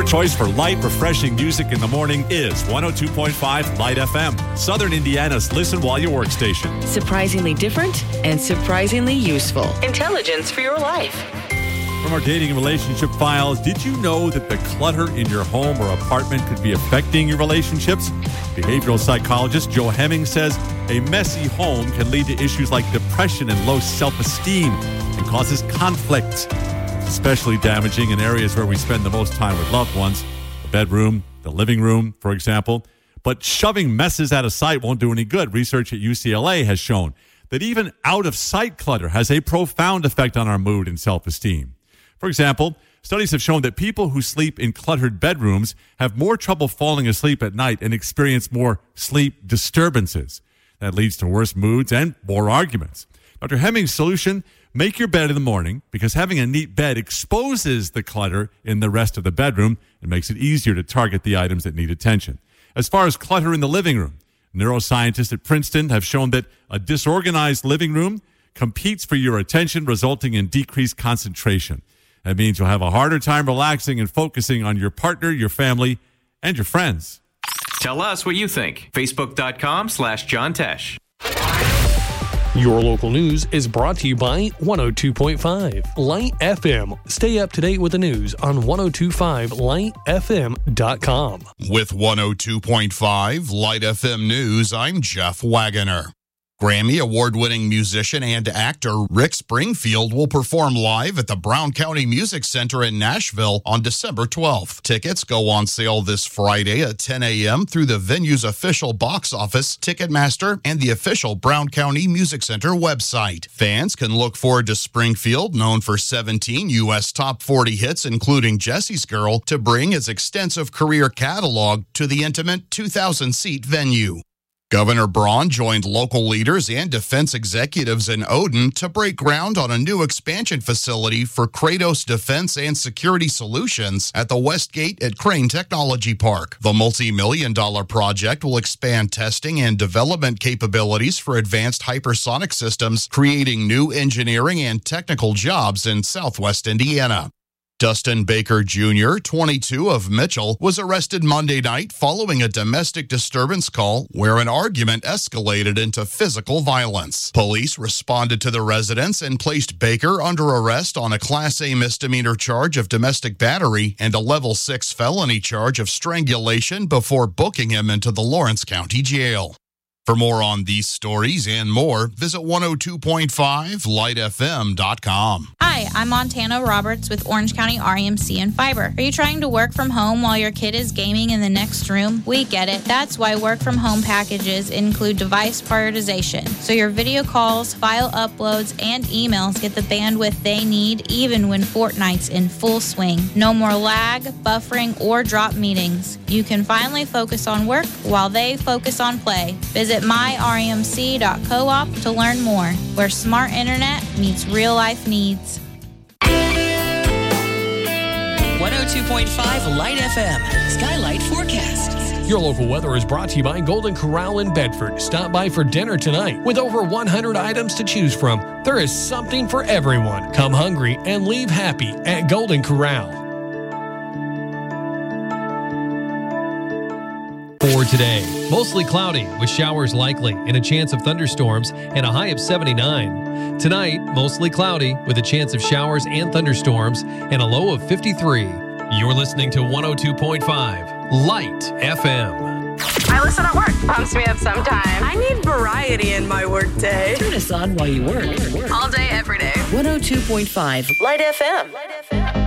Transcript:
choice for light, refreshing music in the morning is 102.5 Light FM, Southern Indiana's listen while you work station. Surprisingly different and surprisingly useful. Intelligence for your life. From our dating and relationship files, did you know that the clutter in your home or apartment could be affecting your relationships? Behavioral psychologist Joe Hemming says a messy home can lead to issues like depression and low self-esteem and causes conflict. It's especially damaging in areas where we spend the most time with loved ones, the bedroom, the living room, for example. But shoving messes out of sight won't do any good. Research at UCLA has shown that even out-of-sight clutter has a profound effect on our mood and self-esteem. For example, studies have shown that people who sleep in cluttered bedrooms have more trouble falling asleep at night and experience more sleep disturbances. That leads to worse moods and more arguments. Dr. Hemming's solution: make your bed in the morning, because having a neat bed exposes the clutter in the rest of the bedroom and makes it easier to target the items that need attention. As far as clutter in the living room, neuroscientists at Princeton have shown that a disorganized living room competes for your attention, resulting in decreased concentration. That means you'll have a harder time relaxing and focusing on your partner, your family, and your friends. Tell us what you think. Facebook.com/John Tesh. Your local news is brought to you by 102.5 Light FM. Stay up to date with the news on 1025lightfm.com. With 102.5 Light FM News, I'm Jeff Wagoner. Grammy award-winning musician and actor Rick Springfield will perform live at the Brown County Music Center in Nashville on December 12th. Tickets go on sale this Friday at 10 a.m. through the venue's official box office, Ticketmaster, and the official Brown County Music Center website. Fans can look forward to Springfield, known for 17 U.S. top 40 hits, including Jesse's Girl, to bring his extensive career catalog to the intimate 2,000-seat venue. Governor Braun joined local leaders and defense executives in Odin to break ground on a new expansion facility for Kratos Defense and Security Solutions at the Westgate at Crane Technology Park. The multi-million-dollar project will expand testing and development capabilities for advanced hypersonic systems, creating new engineering and technical jobs in Southwest Indiana. Dustin Baker Jr., 22, of Mitchell, was arrested Monday night following a domestic disturbance call where an argument escalated into physical violence. Police responded to the residence and placed Baker under arrest on a Class A misdemeanor charge of domestic battery and a Level 6 felony charge of strangulation before booking him into the Lawrence County Jail. For more on these stories and more, visit 102.5lightfm.com. Hi, I'm Montana Roberts with Orange County REMC and Fiber. Are you trying to work from home while your kid is gaming in the next room? We get it. That's why work from home packages include device prioritization, so your video calls, file uploads, and emails get the bandwidth they need even when Fortnite's in full swing. No more lag, buffering, or drop meetings. You can finally focus on work while they focus on play. Visit myremc.coop to learn more, where smart internet meets real life needs. 102.5 Light FM, Skylight Forecast. Your local weather is brought to you by Golden Corral in Bedford. Stop by for dinner tonight. With over 100 items to choose from, there is something for everyone. Come hungry and leave happy at Golden Corral. For today, mostly cloudy with showers likely and a chance of thunderstorms and a high of 79. Tonight, mostly cloudy with a chance of showers and thunderstorms and a low of 53. You're listening to 102.5 Light FM. I listen at work. Pumps me up sometime. I need variety in my work day. Turn us on while you work. All day, every day. 102.5 Light FM.